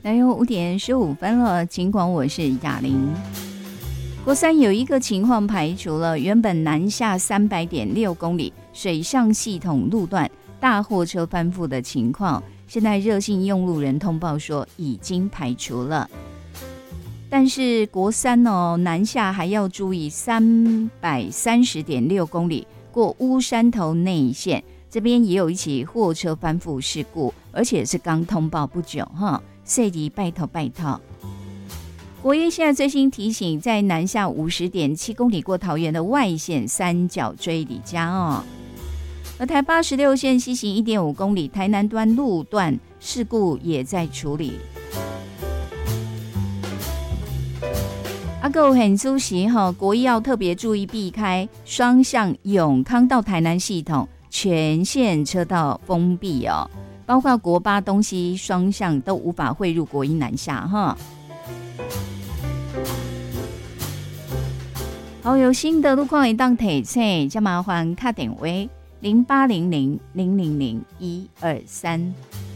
来哟5:15了，尽管我是雅玲。国三有一个情况排除了，原本南下300.6公里水上系统路段大货车翻覆的情况，现在热心用路人通报说已经排除了。但是国三南下还要注意330.6公里过乌山头内线，这边也有一起货车翻覆事故，而且是刚通报不久哈，所以拜托。国一现在最新提醒，在南下50.7公里过桃园的外线三角锥里家而台86线西行1.5公里台南端路段事故也在处理。还有很注意国一要特别注意避开双向永康到台南系统全线车道封闭包括国八东西双向都无法汇入国一南下好，有新的路况一档提醒，就麻烦打电话0800000123。